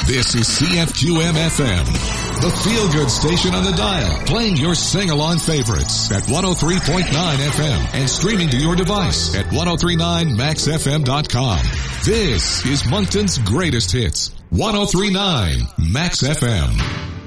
This is CFQM-FM, the feel-good station on the dial, playing your sing-along favorites at 103.9 FM and streaming to your device at 1039maxfm.com. This is Moncton's greatest hits, 1039 Max FM.